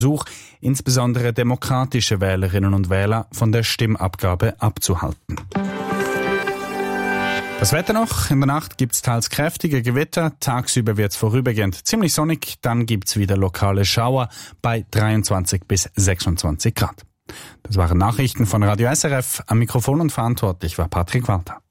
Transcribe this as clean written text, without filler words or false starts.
Versuch, insbesondere demokratische Wählerinnen und Wähler von der Stimmabgabe abzuhalten. Das Wetter noch. In der Nacht gibt's teils kräftige Gewitter. Tagsüber wird's vorübergehend ziemlich sonnig. Dann gibt's wieder lokale Schauer bei 23 bis 26 Grad. Das waren Nachrichten von Radio SRF. Am Mikrofon und verantwortlich war Patrick Walter.